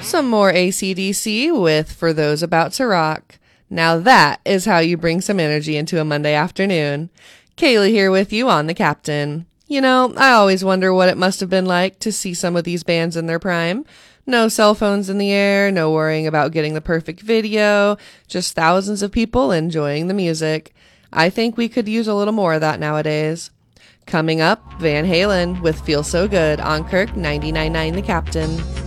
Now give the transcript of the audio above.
Some more AC/DC with For Those About to Rock. Now that is how you bring some energy into a Monday afternoon. Kaylee here with you on The Captain. You know, I always wonder what it must have been like to see some of these bands in their prime. No cell phones in the air, no worrying about getting the perfect video, just thousands of people enjoying the music. I think we could use a little more of that nowadays. Coming up, Van Halen with Feel So Good on Kirk 99.9 The Captain.